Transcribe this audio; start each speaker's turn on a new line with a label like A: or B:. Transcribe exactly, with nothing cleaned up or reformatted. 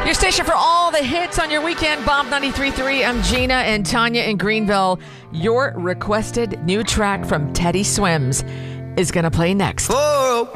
A: Your station for all the hits on your weekend. Bomb ninety-three point three. I'm Gina and Tanya in Greenville. Your requested new track from Teddy Swims is going to play next.
B: Oh.